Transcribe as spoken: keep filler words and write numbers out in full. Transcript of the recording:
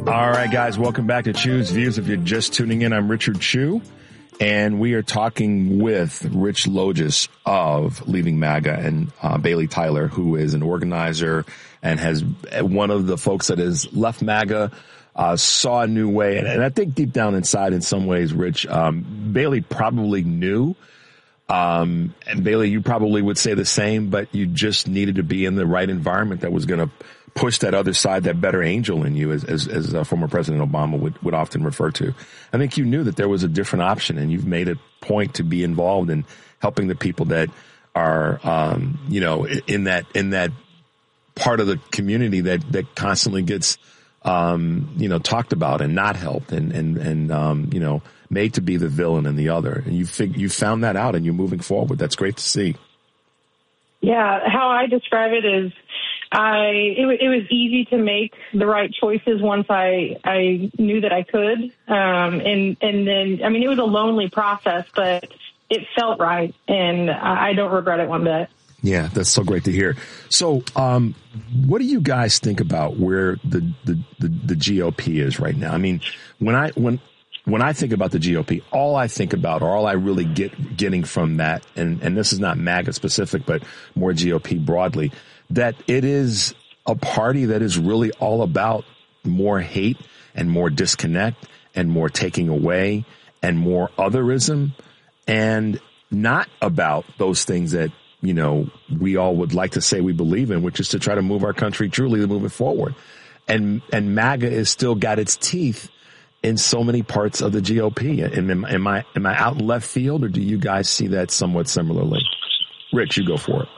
All right, guys, welcome back to Chew's Views. If you're just tuning in, I'm Richard Chew, and we are talking with Rich Logis of Leaving MAGA and uh, Bailey Tyler, who is an organizer and has one of the folks that has left MAGA, uh, saw a new way. And, and I think deep down inside, in some ways, Rich, um, Bailey probably knew. Um, and Bailey, you probably would say the same, but you just needed to be in the right environment that was going to push that other side, that better angel in you, as, as, as uh, former President Obama would, would often refer to. I think you knew that there was a different option, and you've made a point to be involved in helping the people that are, um, you know, in that, in that part of the community that, that constantly gets, um, you know, talked about and not helped and, and, and, um, you know, made to be the villain in the other. And you fig- you found that out and you're moving forward. That's great to see. Yeah. How I describe it is, I it, w- it was easy to make the right choices once I I knew that I could, um, and and then I mean it was a lonely process, but it felt right, and I, I don't regret it one bit. Yeah, that's so great to hear. So, um, what do you guys think about where the the, the the G O P is right now? I mean, when I when when I think about the G O P, all I think about, or all I really get getting from that, and and this is not MAGA specific, but more G O P broadly, that it is a party that is really all about more hate and more disconnect and more taking away and more otherism, and not about those things that, you know, we all would like to say we believe in, which is to try to move our country truly to move it forward. And, and MAGA has still got its teeth in so many parts of the G O P. Am, am I, am I out in left field, or do you guys see that somewhat similarly? Rich, you go for it.